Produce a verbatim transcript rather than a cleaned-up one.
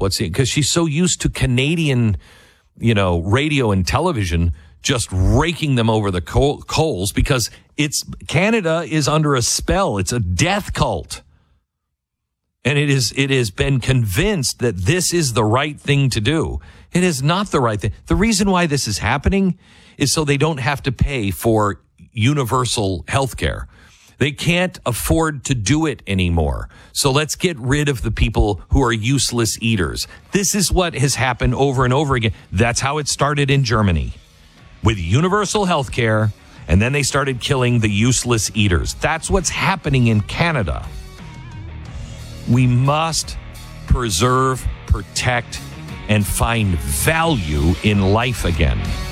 What's the, because she's so used to Canadian, you know, radio and television just raking them over the coal, coals because it's Canada is under a spell. It's a death cult. And it is, it has been convinced that this is the right thing to do. It is not the right thing. The reason why this is happening is so they don't have to pay for universal health care. They can't afford to do it anymore. So let's get rid of the people who are useless eaters. This is what has happened over and over again. That's how it started in Germany with universal health care. And then they started killing the useless eaters. That's what's happening in Canada. We must preserve, protect, and find value in life again.